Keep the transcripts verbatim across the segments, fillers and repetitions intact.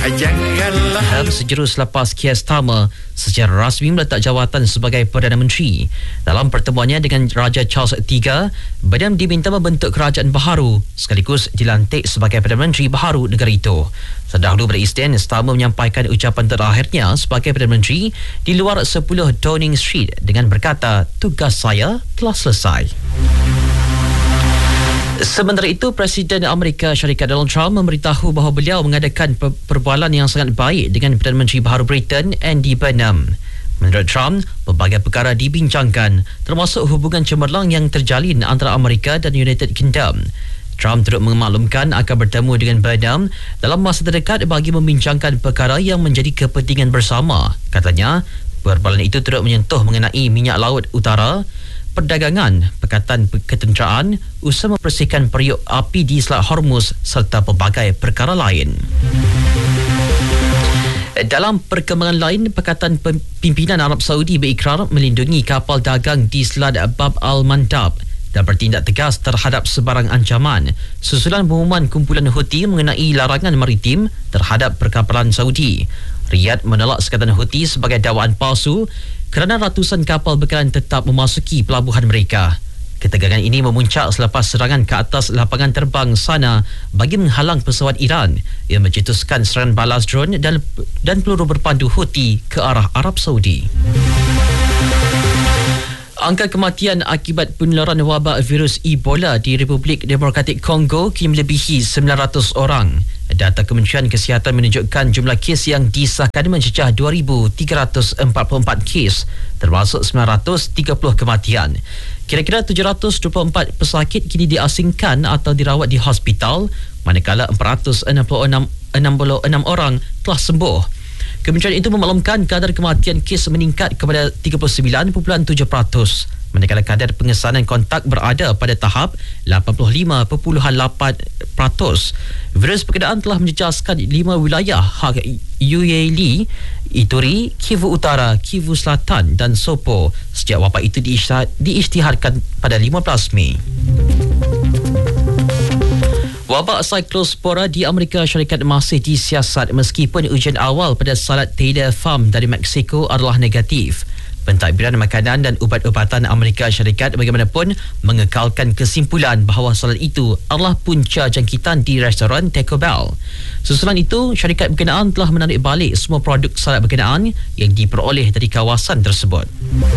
Janganlah. Sejurus selepas Keir Starmer secara rasmi meletak jawatan sebagai Perdana Menteri. Dalam pertemuannya dengan Raja Charles ketiga, Biden diminta membentuk kerajaan baharu sekaligus dilantik sebagai Perdana Menteri baharu negara itu. Sedahulu pada Isnin, Starmer menyampaikan ucapan terakhirnya sebagai Perdana Menteri di luar sepuluh Downing Street dengan berkata, tugas saya telah selesai. Sementara itu, Presiden Amerika Syarikat Donald Trump memberitahu bahawa beliau mengadakan per- perbualan yang sangat baik dengan Perdana Menteri baharu Britain, Andy Burnham. Menurut Trump, pelbagai perkara dibincangkan, termasuk hubungan cemerlang yang terjalin antara Amerika dan United Kingdom. Trump turut memaklumkan akan bertemu dengan Burnham dalam masa terdekat bagi membincangkan perkara yang menjadi kepentingan bersama. Katanya, perbualan itu turut menyentuh mengenai minyak laut utara, perdagangan, Pakatan Ketenteraan, usaha membersihkan periuk api di Selat Hormuz serta pelbagai perkara lain. Dalam perkembangan lain, Pakatan Pimpinan Arab Saudi berikrar melindungi kapal dagang di Selat Bab al-Mandab dan bertindak tegas terhadap sebarang ancaman susulan pengumuman kumpulan Houthi mengenai larangan maritim terhadap perkapalan Saudi. Riyadh menolak sekatan Houthi sebagai dakwaan palsu kerana ratusan kapal bekalan tetap memasuki pelabuhan mereka. Ketegangan ini memuncak selepas serangan ke atas lapangan terbang sana bagi menghalang pesawat Iran yang mencetuskan serangan balas drone dan, dan peluru berpandu Houthi ke arah Arab Saudi. Angka kematian akibat penularan wabak virus Ebola di Republik Demokratik Kongo kini melebihi sembilan ratus orang. Data Kementerian Kesihatan menunjukkan jumlah kes yang disahkan mencecah dua ribu tiga ratus empat puluh empat kes, termasuk sembilan ratus tiga puluh kematian. Kira-kira tujuh ratus dua puluh empat pesakit kini diasingkan atau dirawat di hospital, manakala empat ratus enam puluh enam orang telah sembuh. Kementerian itu memaklumkan kadar kematian kes meningkat kepada tiga puluh sembilan perpuluhan tujuh peratus, manakala kadar pengesanan kontak berada pada tahap lapan puluh lima perpuluhan lapan peratus. Virus berkenaan telah menjejaskan lima wilayah hak Uele, Ituri, Kivu Utara, Kivu Selatan dan Sopo sejak wabak itu diisytiharkan pada lima belas Mei. Wabak Cyclospora di Amerika Syarikat masih disiasat meskipun ujian awal pada salat Taylor Farm dari Mexico adalah negatif. Pentadbiran Makanan dan Ubat-ubatan Amerika Syarikat bagaimanapun mengekalkan kesimpulan bahawa salat itu adalah punca jangkitan di restoran Taco Bell. Susulan itu, syarikat berkenaan telah menarik balik semua produk salat berkenaan yang diperoleh dari kawasan tersebut.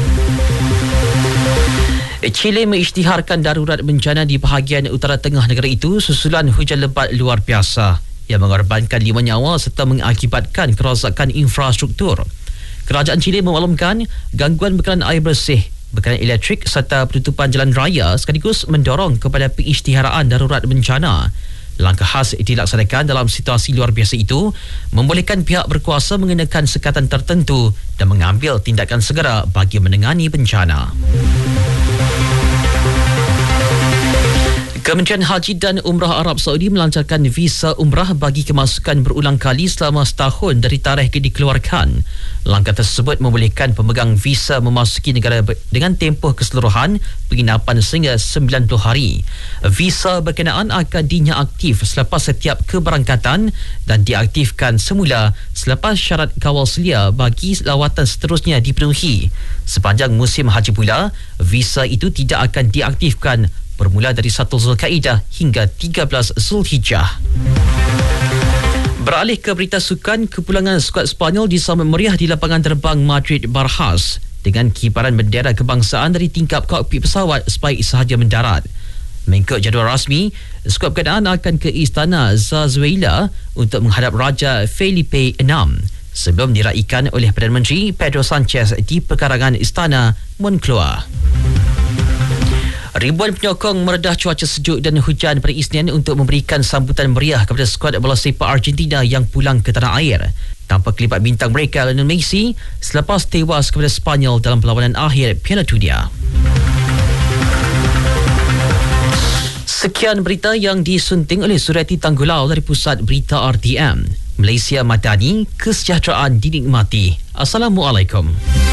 Chile mengisytiharkan darurat bencana di bahagian utara tengah negara itu susulan hujan lebat luar biasa yang mengorbankan lima nyawa serta mengakibatkan kerosakan infrastruktur. Kerajaan Chile memaklumkan gangguan bekalan air bersih, bekalan elektrik serta penutupan jalan raya sekaligus mendorong kepada pengisytiharaan darurat bencana. Langkah khas dilaksanakan dalam situasi luar biasa itu membolehkan pihak berkuasa mengenakan sekatan tertentu dan mengambil tindakan segera bagi menangani bencana. Kementerian Haji dan Umrah Arab Saudi melancarkan visa umrah bagi kemasukan berulang kali selama setahun dari tarikh dikeluarkan. Langkah tersebut membolehkan pemegang visa memasuki negara dengan tempoh keseluruhan penginapan sehingga sembilan puluh hari. Visa berkenaan akan dinyah aktif selepas setiap keberangkatan dan diaktifkan semula selepas syarat kawal selia bagi lawatan seterusnya dipenuhi. Sepanjang musim haji pula, visa itu tidak akan diaktifkan bermula dari satu Zulkaidah hingga tiga belas Zulhijjah. Beralih ke berita sukan, kepulangan skuad Sepanyol disambut meriah di lapangan terbang Madrid Barajas dengan kibaran bendera kebangsaan dari tingkap kokpit pesawat sebaik sahaja mendarat. Mengikut jadual rasmi, skuad berkenaan akan ke Istana Zarzuela untuk menghadap Raja Felipe enam sebelum diraikan oleh Perdana Menteri Pedro Sanchez di pekarangan Istana Moncloa. Ribuan penyokong meredah cuaca sejuk dan hujan pada Isnin untuk memberikan sambutan meriah kepada skuad bola sepak Argentina yang pulang ke tanah air tanpa kelibat bintang mereka Lionel Messi selepas tewas kepada Sepanyol dalam perlawanan akhir Piala Dunia. Sekian berita yang disunting oleh Surati Tanggulau dari Pusat Berita R T M. Malaysia Madani, kesejahteraan dinikmati. Assalamualaikum.